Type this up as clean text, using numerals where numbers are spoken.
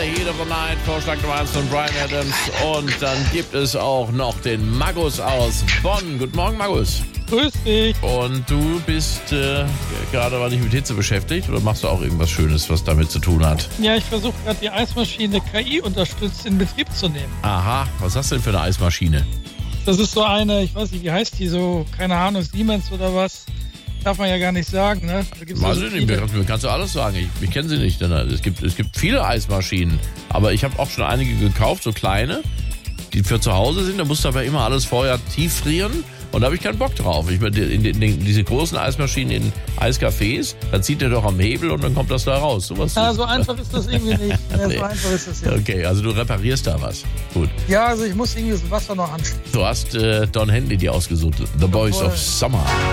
Heat of the Night, Vorschlag Nummer 1 von Bryan Adams. Und dann gibt es auch noch den Magus aus Bonn. Guten Morgen, Magus. Grüß dich. Und du bist gerade aber nicht mit Hitze beschäftigt oder machst du auch irgendwas Schönes, was damit zu tun hat? Ja, ich versuche gerade die Eismaschine KI unterstützt in Betrieb zu nehmen. Aha, was hast du denn für eine Eismaschine? Das ist so eine, ich weiß nicht, wie heißt die so, keine Ahnung, Siemens oder was. Darf man ja gar nicht sagen, ne? Da gibt's Weiß so ich nicht, mir kannst du alles sagen. Ich kenne sie nicht. Denn es gibt viele Eismaschinen, aber ich habe auch schon einige gekauft, so kleine, die für zu Hause sind. Da musst du aber immer alles vorher tief frieren und da habe ich keinen Bock drauf. Diese großen Eismaschinen in Eiscafés, da zieht der doch am Hebel und dann kommt das da raus. So einfach ist das irgendwie nicht. Ja, Nee. so einfach ist das ja. Okay, also du reparierst da was. Gut. Ja, also ich muss irgendwie das Wasser noch anschließen. Du hast Don Henley dir ausgesucht. The Boys of Summer.